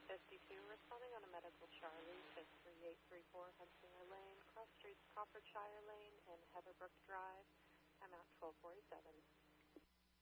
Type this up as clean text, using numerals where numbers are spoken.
52, responding on a medical Charlie to 3834 Hunsinger Lane, cross streets Crawfordshire Lane and Heatherbrook Drive. Timeout 1247.